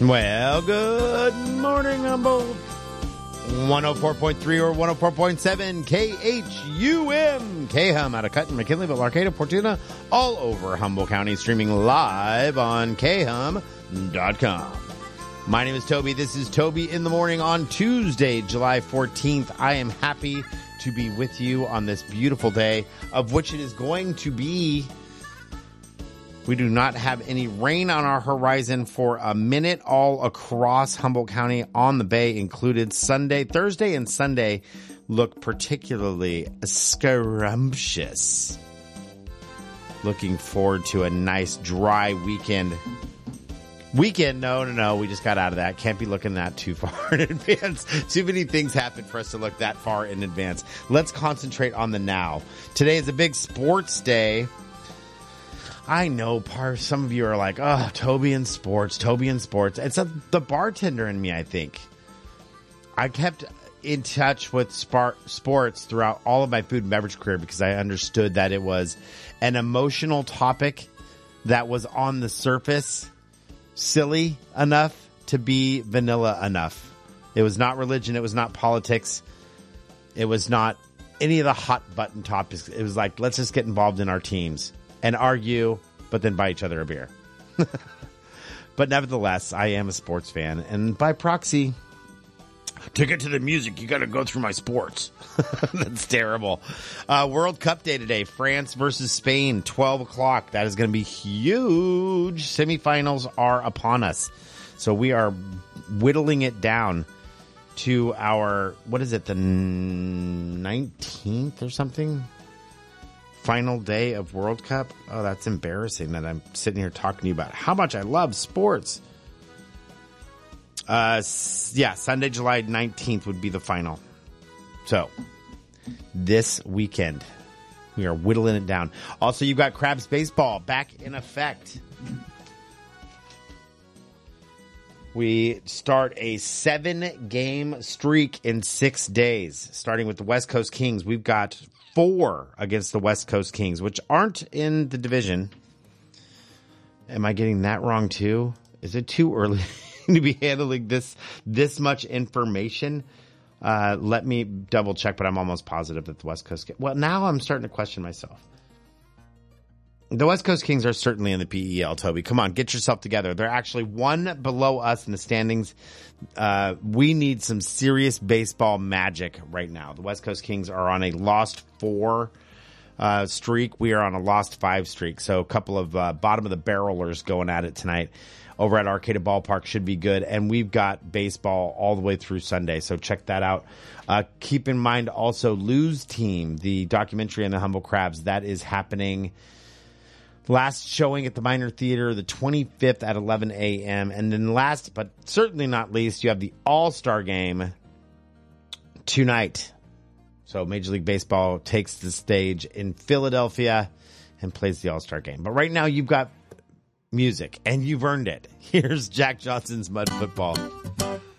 Well, good morning, Humboldt. 104.3 or 104.7 KHUM. KHUM out of Cutton, McKinley, but Arcata, Fortuna, all over Humboldt County, streaming live on khum.com. My name is Toby. This is Toby in the Morning on Tuesday, July 14th. I am happy to be with you on this beautiful day, of which it is going to be. We do not have any rain on our horizon for a minute all across Humboldt County, on the bay included. Thursday and Sunday look particularly scrumptious. Looking forward to a nice dry weekend. No. We just got out of that. Can't be looking that too far in advance. Too many things happen for us to look that far in advance. Let's concentrate on the now. Today is a big sports day. I know some of you are like, oh, Toby and sports. It's the bartender in me, I think. I kept in touch with sports throughout all of my food and beverage career because I understood that it was an emotional topic that was on the surface silly enough to be vanilla enough. It was not religion. It was not politics. It was not any of the hot button topics. It was like, let's just get involved in our teams and argue, but then buy each other a beer. But nevertheless, I am a sports fan. And by proxy, to get to the music, you got to go through my sports. That's terrible. World Cup day today. France versus Spain, 12 o'clock. That is going to be huge. Semifinals are upon us. So we are whittling it down to our, what is it, the 19th or something? Final day of World Cup. Oh, that's embarrassing that I'm sitting here talking to you about how much I love sports. Sunday, July 19th would be the final. So, this weekend, we are whittling it down. Also, you've got Crabs Baseball back in effect. We start a 7-game streak in 6 days, starting with the West Coast Kings. We've got 4 against the West Coast Kings, which aren't in the division. Am I getting that wrong too? Is it too early to be handling this much information? Let me double check, but I'm almost positive that the West Coast... Well, now I'm starting to question myself. The West Coast Kings are certainly in the PEL, Toby. Come on, get yourself together. They're actually one below us in the standings. We need some serious baseball magic right now. The West Coast Kings are on a lost 4 streak. We are on a lost 5 streak. So a couple of bottom of the barrelers going at it tonight over at Arcata Ballpark should be good. And we've got baseball all the way through Sunday. So check that out. Keep in mind also Lou's Team, the documentary on the Humboldt Crabs. That is happening. Last showing at the Minor Theater, the 25th at 11 a.m. And then last, but certainly not least, you have the All-Star Game tonight. So Major League Baseball takes the stage in Philadelphia and plays the All-Star Game. But right now you've got music, and you've earned it. Here's Jack Johnson's Mud Football.